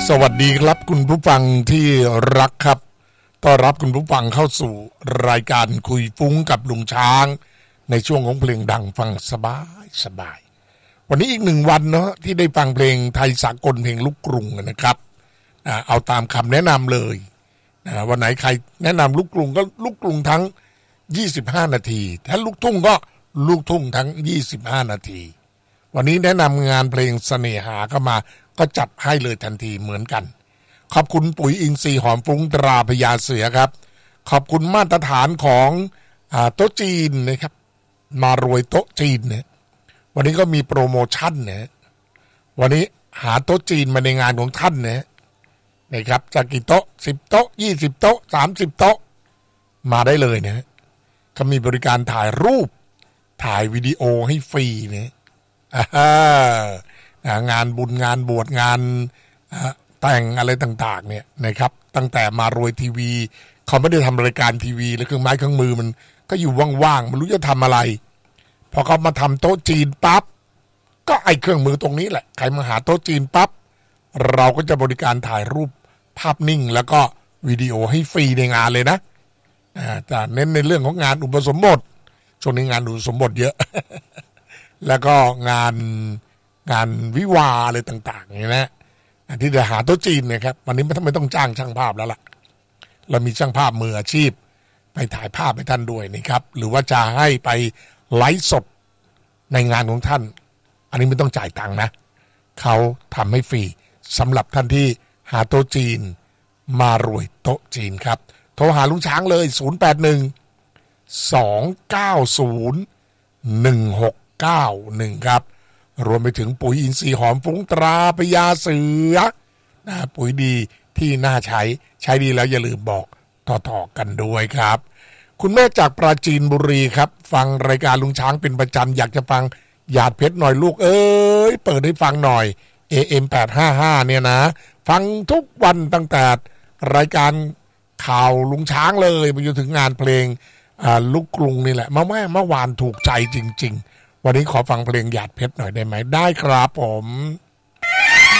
สวัสดีครับคุณผู้ฟังที่รักครับต้อนรับคุณผู้ฟังเข้าสู่รายการคุยฟุ้งกับลุงช้างในช่วงของเพลงดังฟังสบายวันนี้อีกหนึ่งวันเนาะที่ได้ฟังเพลงไทยสากลเพลงลูกกรุงนะครับเอาตามคำแนะนำเลยวันไหนใครแนะนำลูกกรุงก็ลูกกรุงทั้ง25นาทีถ้าลูกทุ่งก็ลูกทุ่งทั้ง25นาทีวันนี้แนะนำงานเพลงเสน่หาเข้ามาก็จัดให้เลยทันทีเหมือนกันขอบคุณปุ๋ยอินทรีย์หอมฟุ้งตราพญาเสือครับขอบคุณมาตรฐานของโต๊ะจีนนะครับมารวยโต๊ะจีนเนี่ยวันนี้ก็มีโปรโมชั่นเนี่ยวันนี้หาโต๊ะจีนมาในงานของท่านเนี่ยนะครับจะกี่โต๊ะ10โต๊ะ20โต๊ะ30โต๊ะมาได้เลยนะเขามีบริการถ่ายรูปถ่ายวิดีโอให้ฟรีเนี่ยงานบุญงานบวชงานแต่งอะไรต่างๆเนี่ยนะครับตั้งแต่มารวยทีวีเขาไม่ได้ทำรายการทีวีแล้วเครื่องไม้เครื่องมือมันก็อยู่ว่างๆไม่รู้จะทำอะไรพอเขามาทำโต๊ะจีนปั๊บก็ไอ้เครื่องมือตรงนี้แหละใครมาหาโต๊ะจีนปั๊บเราก็จะบริการถ่ายรูปภาพนิ่งแล้วก็วิดีโอให้ฟรีในงานเลยนะจะเน้นในเรื่องของงานอุปสมบทช่วงนี้งานอุปสมบทเยอะ แล้วก็งานวิวาอะไรต่างๆนี่นะที่จะหาโต๊ะจีนเนี่ยครับวันนี้ไม่ต้องจ้างช่างภาพแล้วล่ะเรามีช่างภาพมืออาชีพไปถ่ายภาพให้ท่านด้วยนะครับหรือว่าจะให้ไปไลฟ์สดในงานของท่านอันนี้ไม่ต้องจ่ายตังค์นะเขาทำให้ฟรีสำหรับท่านที่หาโต๊ะจีนมารวยโต๊ะจีนครับโทรหาลุงช้างเลย081-290-1691ครับรวมไปถึงปุ๋ยอินทรีย์หอมฟุ้งตราพญาเสือปุ๋ยดีที่น่าใช้ดีแล้วอย่าลืมบอกต่อกันด้วยครับคุณแม่จากปราจีนบุรีครับฟังรายการลุงช้างเป็นประจำอยากจะฟังหยาดเพชรหน่อยลูกเอ้ยเปิดให้ฟังหน่อย AM 855เนี่ยนะฟังทุกวันตั้งแต่รายการข่าวลุงช้างเลยไปจนถึงงานเพลงลูกกรุงนี่แหละเมื่อวานถูกใจจริงๆวันนี้ขอฟังเพลงหยาดเพชรหน่อยได้ไหมได้ครับผม